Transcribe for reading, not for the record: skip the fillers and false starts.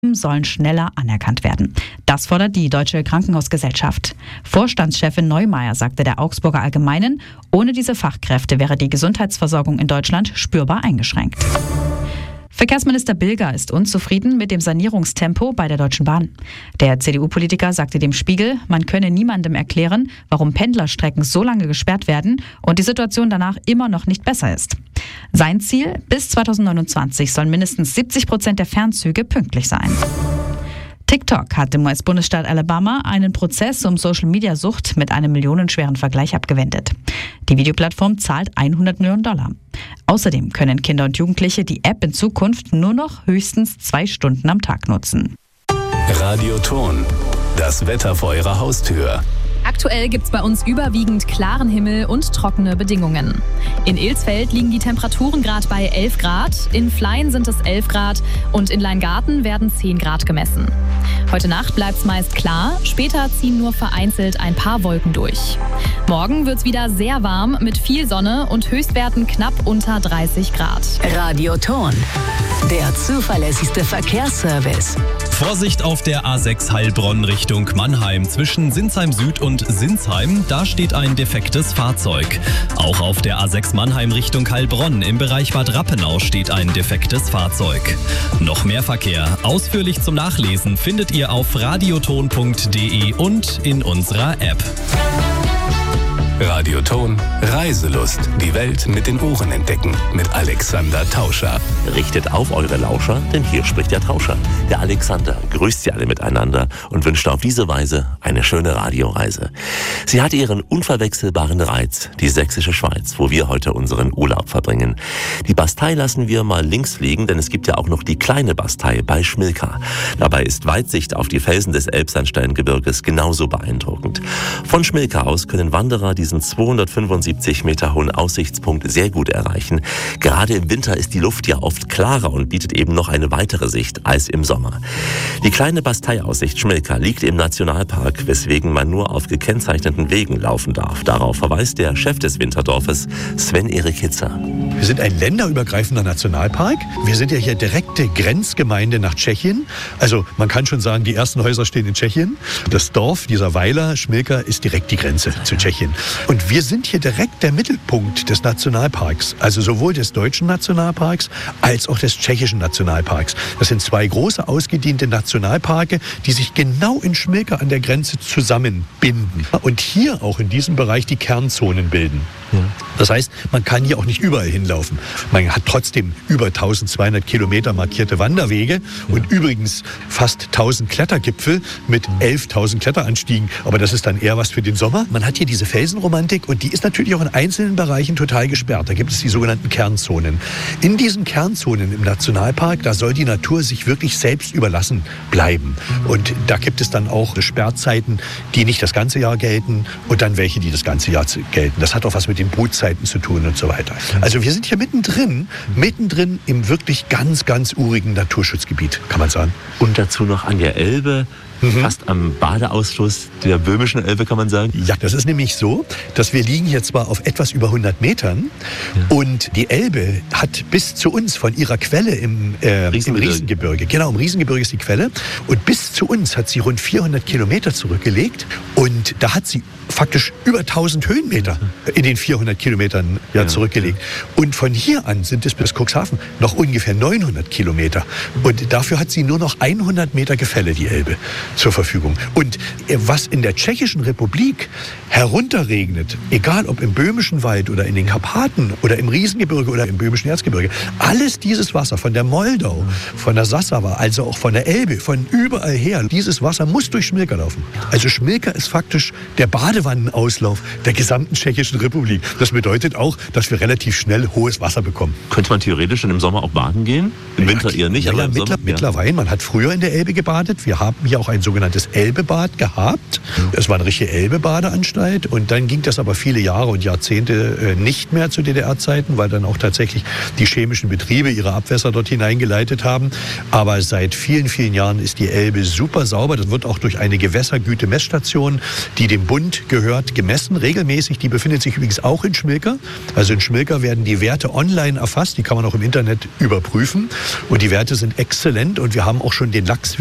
sollen schneller anerkannt werden. Das fordert die Deutsche Krankenhausgesellschaft. Vorstandschefin Neumeier sagte der Augsburger Allgemeinen, ohne diese Fachkräfte wäre die Gesundheitsversorgung in Deutschland spürbar eingeschränkt. Verkehrsminister Bilger ist unzufrieden mit dem Sanierungstempo bei der Deutschen Bahn. Der CDU-Politiker sagte dem Spiegel, man könne niemandem erklären, warum Pendlerstrecken so lange gesperrt werden und die Situation danach immer noch nicht besser ist. Sein Ziel, bis 2029 sollen mindestens 70% der Fernzüge pünktlich sein. TikTok hat im US-Bundesstaat Alabama einen Prozess um Social-Media-Sucht mit einem millionenschweren Vergleich abgewendet. Die Videoplattform zahlt $100 Millionen. Außerdem können Kinder und Jugendliche die App in Zukunft nur noch höchstens 2 Stunden am Tag nutzen. Radioton, das Wetter vor Ihrer Haustür. Aktuell gibt es bei uns überwiegend klaren Himmel und trockene Bedingungen. In Ilsfeld liegen die Temperaturen gerade bei 11 Grad, in Flein sind es 11 Grad und in Leingarten werden 10 Grad gemessen. Heute Nacht bleibt es meist klar, später ziehen nur vereinzelt ein paar Wolken durch. Morgen wird es wieder sehr warm mit viel Sonne und Höchstwerten knapp unter 30 Grad. Radioton, der zuverlässigste Verkehrsservice. Vorsicht auf der A6 Heilbronn Richtung Mannheim zwischen Sinsheim Süd und Sinsheim. Da steht ein defektes Fahrzeug. Auch auf der A6 Mannheim Richtung Heilbronn im Bereich Bad Rappenau steht ein defektes Fahrzeug. Noch mehr Verkehr ausführlich zum Nachlesen findet ihr auf radioton.de und in unserer App. Radioton, Reiselust. Die Welt mit den Ohren entdecken. Mit Alexander Tauscher. Richtet auf eure Lauscher, denn hier spricht der Tauscher. Der Alexander grüßt sie alle miteinander und wünscht auf diese Weise eine schöne Radioreise. Sie hat ihren unverwechselbaren Reiz, die sächsische Schweiz, wo wir heute unseren Urlaub verbringen. Die Bastei lassen wir mal links liegen, denn es gibt ja auch noch die kleine Bastei bei Schmilka. Dabei ist Weitsicht auf die Felsen des Elbsandsteingebirges genauso beeindruckend. Von Schmilka aus können Wanderer diesen 275 Meter hohen Aussichtspunkt sehr gut erreichen. Gerade im Winter ist die Luft ja oft klarer und bietet eben noch eine weitere Sicht als im Sommer. Die kleine Bastei-Aussicht Schmilka liegt im Nationalpark, weswegen man nur auf gekennzeichneten Wegen laufen darf. Darauf verweist der Chef des Winterdorfes, Sven-Erik Hitzer. Wir sind ein länderübergreifender Nationalpark. Wir sind ja hier direkte Grenzgemeinde nach Tschechien. Also man kann schon sagen, die ersten Häuser stehen in Tschechien. Das Dorf, dieser Weiler, Schmilka, ist direkt die Grenze zu Tschechien. Und wir sind hier direkt der Mittelpunkt des Nationalparks. Also sowohl des deutschen Nationalparks als auch des tschechischen Nationalparks. Das sind 2 große ausgedehnte Nationalparke, die sich genau in Schmilka an der Grenze zusammenbinden. Und hier auch in diesem Bereich die Kernzonen bilden. Das heißt, man kann hier auch nicht überall hinlaufen. Man hat trotzdem über 1200 Kilometer markierte Wanderwege und übrigens fast 1000 Klettergipfel mit 11.000 Kletteranstiegen. Aber das ist dann eher was für den Sommer. Man hat hier diese Felsenromantik und die ist natürlich auch in einzelnen Bereichen total gesperrt. Da gibt es die sogenannten Kernzonen. In diesen Kernzonen im Nationalpark, da soll die Natur sich wirklich selbst überlassen bleiben. Und da gibt es dann auch Sperrzeiten, die nicht das ganze Jahr gelten und dann welche, die das ganze Jahr gelten. Das hat auch was mit den Brutzeiten zu tun und so weiter. Also wir sind hier mittendrin im wirklich ganz, ganz urigen Naturschutzgebiet, kann man sagen. Und dazu noch an der Elbe. Fast am Badeausfluss der böhmischen Elbe, kann man sagen. Ja, das ist nämlich so, dass wir liegen hier zwar auf etwas über 100 Metern und die Elbe hat bis zu uns von ihrer Quelle im Riesengebirge, genau, im Riesengebirge ist die Quelle, und bis zu uns hat sie rund 400 Kilometer zurückgelegt und da hat sie faktisch über 1000 Höhenmeter in den 400 Kilometern zurückgelegt. Und von hier an sind es bis Cuxhaven noch ungefähr 900 Kilometer. Und dafür hat sie nur noch 100 Meter Gefälle, die Elbe, zur Verfügung. Und was in der Tschechischen Republik herunterregnet, egal ob im Böhmischen Wald oder in den Karpaten oder im Riesengebirge oder im Böhmischen Erzgebirge, alles dieses Wasser von der Moldau, von der Sassava, also auch von der Elbe, von überall her, dieses Wasser muss durch Schmilka laufen. Also Schmilka ist faktisch der Badewannenauslauf der gesamten Tschechischen Republik. Das bedeutet auch, dass wir relativ schnell hohes Wasser bekommen. Könnte man theoretisch im Sommer auch baden gehen? Im Winter eher nicht, aber im Sommer? Mittlerweile, man hat früher in der Elbe gebadet. Wir haben hier auch ein ein sogenanntes Elbebad gehabt. Es war eine richtige Elbe-Badeanstalt und dann ging das aber viele Jahre und Jahrzehnte nicht mehr zu DDR-Zeiten, weil dann auch tatsächlich die chemischen Betriebe ihre Abwässer dort hineingeleitet haben. Aber seit vielen, vielen Jahren ist die Elbe super sauber. Das wird auch durch eine Gewässergüte-Messstation, die dem Bund gehört, gemessen, regelmäßig. Die befindet sich übrigens auch in Schmilker. Also in Schmilker werden die Werte online erfasst. Die kann man auch im Internet überprüfen. Und die Werte sind exzellent und wir haben auch schon den Lachs